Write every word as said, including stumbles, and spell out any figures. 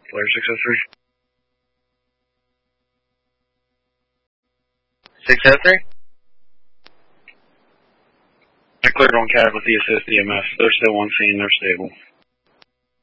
Player six oh three. six oh three? I cleared on C A D with the assist E M S. They're still on scene. They're stable.